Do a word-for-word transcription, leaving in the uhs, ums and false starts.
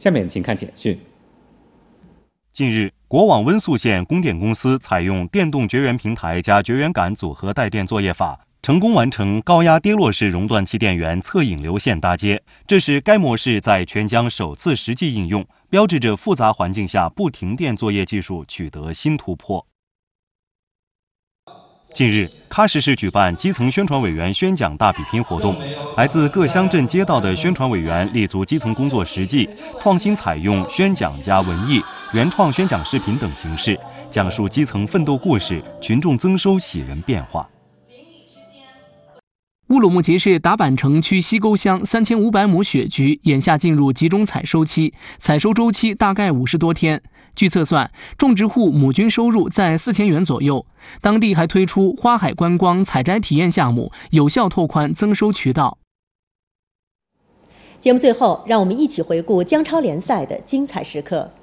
下面请看简讯。 近日，国网温宿县供电公司采用电动绝缘平台加绝缘杆组合带电作业法，成功完成高压跌落式熔断器电源侧引流线搭接，这是该模式在全疆首次实际应用，标志着复杂环境下不停电作业技术取得新突破。近日，喀什市举办基层宣传委员宣讲大比拼活动，来自各乡镇街道的宣传委员立足基层工作实际，创新采用宣讲加文艺、原创宣讲视频等形式，讲述基层奋斗故事，群众增收喜人变化。 乌鲁木齐市达坂城区西沟乡三千五百亩雪菊眼下进入集中采收期，采收周期大概五十多天。据测算，种植户亩均收入在四千元左右。当地还推出花海观光采摘体验项目，有效拓宽增收渠道。 节目最后，让我们一起回顾姜超联赛的精彩时刻。